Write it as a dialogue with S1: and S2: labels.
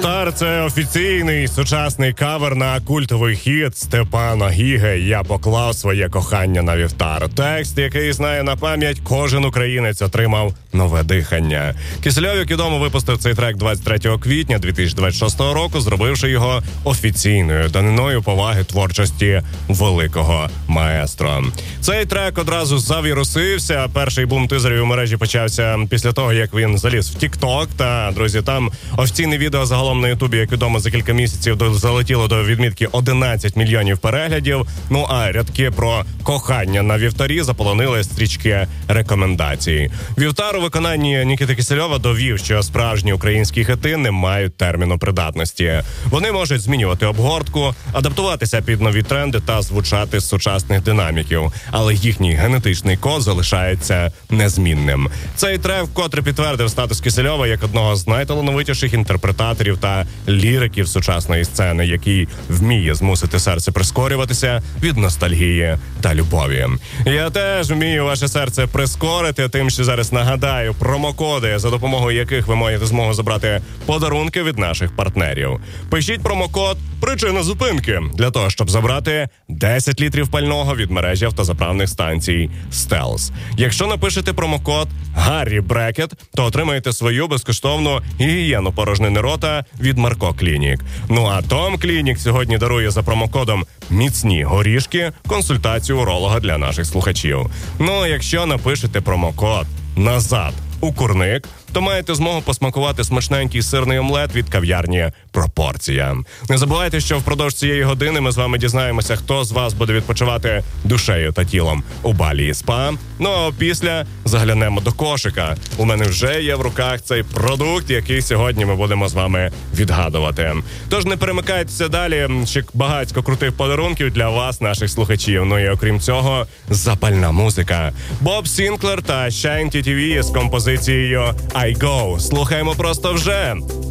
S1: Вівтар – це офіційний сучасний кавер на культовий хіт Степана Гіги «Я поклав своє кохання на вівтар». Текст, який знає на пам'ять кожен українець, отримав нове дихання. Кисельов, як відомо, випустив цей трек 23 квітня 2026 року, зробивши його офіційною даниною поваги творчості великого маестро. Цей трек одразу завірусився. Перший бум тизерів у мережі почався після того, як він заліз в TikTok. Та, друзі, там офіційне відео загалом на Ютубі, як відомо, за кілька місяців залетіло до відмітки 11 мільйонів переглядів. Ну а рядки про кохання на вівтарі заполонили стрічки рекомендацій. Вівтар у виконанні Нікіти Кисельова довів, що справжні українські хіти не мають терміну придатності. Вони можуть змінювати обгортку, адаптуватися під нові тренди та звучати з сучасних динаміків, але їхній генетичний код залишається незмінним. Цей трек вкотре підтвердив статус Кисельова як одного з найталановитіших інтерпретаторів та ліриків сучасної сцени, який вміє змусити серце прискорюватися від ностальгії та любові. Я теж вмію ваше серце прискорити тим, що зараз нагадаю промокоди, за допомогою яких ви маєте змогу забрати подарунки від наших партнерів. Пишіть промокод «Причина зупинки» для того, щоб забрати 10 літрів пального від мережі автозаправних станцій «Стелс». Якщо напишете промокод «Гаррі Брекет», то отримаєте свою безкоштовну гігієну порожнини рота від Марко Клінік. Ну а Том Клінік сьогодні дарує за промокодом «Міцні горішки» консультацію уролога для наших слухачів. Ну а якщо напишете промокод «Назад у курник», то маєте змогу посмакувати смачненький сирний омлет від кав'ярні «Пропорція». Не забувайте, що впродовж цієї години ми з вами дізнаємося, хто з вас буде відпочивати душею та тілом у Балі СПА. Ну а після заглянемо до кошика. У мене вже є в руках цей продукт, який сьогодні ми будемо з вами відгадувати. Тож не перемикайтеся далі, ще багатько крутих подарунків для вас, наших слухачів. Ну і окрім цього, запальна музика. Боб Сінклер та Shine TTV з композицією I Go. Слухаємо просто вже.